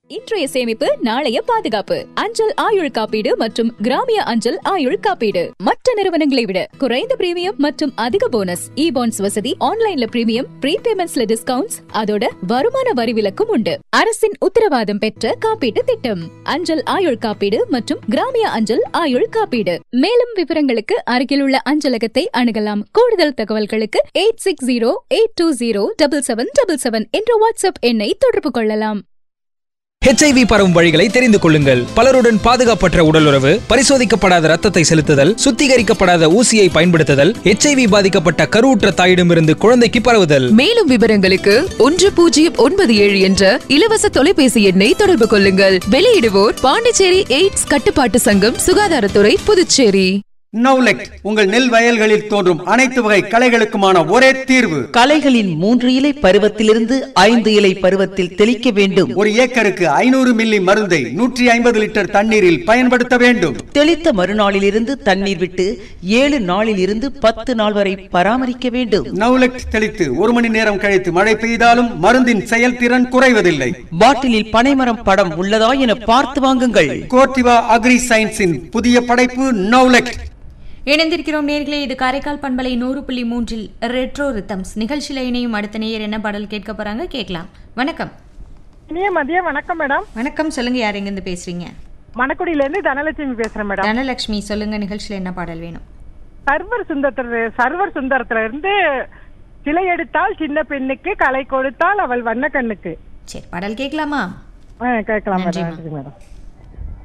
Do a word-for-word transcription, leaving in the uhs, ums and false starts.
இன்றைய சேமிப்பு நாளைய பாதுகாப்பு. அஞ்சல் ஆயுள் காப்பீடு மற்றும் கிராமிய அஞ்சல் ஆயுள் காப்பீடு மற்ற நிறுவனங்களை விட குறைந்த பிரீமியம் மற்றும் அதிக போனஸ். இ பாண்ட்ஸ் வசதி, ஆன்லைன்ல பிரீமியம், ப்ரீபேமெண்ட்ஸ்ல டிஸ்கவுண்ட்ஸ், அதோட வருமான வரி விலக்கும் உண்டு. அரசின் உத்தரவாதம் பெற்ற காப்பீட்டு திட்டம் அஞ்சல் ஆயுள் காப்பீடு மற்றும் கிராமிய அஞ்சல் ஆயுள் காப்பீடு. மேலும் விவரங்களுக்கு அருகில் உள்ள அஞ்சலகத்தை அணுகலாம். கூடுதல் தகவல்களுக்கு eight six zero eight two zero double seven double seven என்ற வாட்ஸ்அப் எண்ணை தொடர்பு கொள்ளலாம். எச் ஐ வி பரவும் வழிகளை தெரிந்து கொள்ளுங்கள். பலருடன் பாதுகாப்பற்ற உடலுறவு, பரிசோதிக்கப்படாத ரத்தத்தை செலுத்துதல், சுத்திகரிக்கப்படாத ஊசியை பயன்படுத்துதல், எச் ஐ வி பாதிக்கப்பட்ட கருவுற்ற தாயிடமிருந்து குழந்தைக்கு பரவுதல். மேலும் விவரங்களுக்கு ஒன்று பூஜ்ஜியம் ஒன்பது ஏழு என்ற இலவச தொலைபேசி எண்ணை தொடர்பு கொள்ளுங்கள். வெளியிடுவோர் பாண்டிச்சேரி எய்ட்ஸ் கட்டுப்பாட்டு சங்கம், சுகாதாரத்துறை, புதுச்சேரி. நௌலெக்ட் உங்கள் நெல் வயல்களில் தோன்றும் அனைத்து வகை களைகளுக்குமான ஒரே தீர்வு. களைகளின் மூன்று இலை பருவத்திலிருந்து ஐந்து இலை பருவத்தில் தெளிக்க வேண்டும். ஒரு ஏக்கருக்கு ஐநூறு மில்லி மருந்தை நூற்றி ஐம்பது லிட்டர் தண்ணீரில் பயன்படுத்த வேண்டும். தெளித்த மறுநாளில் இருந்து தண்ணீர் விட்டு ஏழு நாளில் இருந்து பத்து நாள் வரை பராமரிக்க வேண்டும். நௌலெக்ட் தெளித்து ஒரு மணி நேரம் கழித்து மழை பெய்தாலும் மருந்தின் செயல்திறன் குறைவதில்லை. பாட்டிலில் பனைமரம் படம் உள்ளதா என பார்த்து வாங்குங்கள். கோர்டிவா அக்ரி சயின்ஸின் புதிய படைப்பு நௌலெக்ட். இணைந்திருக்கிறோம் நேர்களே. இது காரைக்கால் பண்பலை நூறு புள்ளி மூன்றில் ரெட்ரோ ரிதம்ஸ் நிகழ்ச்சியில இணையும் அடுத்த நேயர் என்ன பாடல் கேட்க போறாங்க கேட்கலாம். வணக்கம். இனிய மதிய வணக்கம் மேடம். வணக்கம், சொல்லுங்க, யார் எங்க இருந்து பேசுறீங்க? மணக்குடியில இருந்து தனலட்சுமி பேசுறேன் மேடம். தனலட்சுமி, சொல்லுங்க, நிகழ்ச்சியில என்ன பாடல் வேணும்? சர்வர் சுந்தரத்துல சர்வர் சுந்தரத்துல இருந்து சிலை எடுத்தால் சின்ன பெண்ணுக்கு, கலை கொடுத்தால் அவள் வண்ண கண்ணுக்கு. சரி, பாடல் கேட்கலாமா? கேட்கலாம் மேடம்.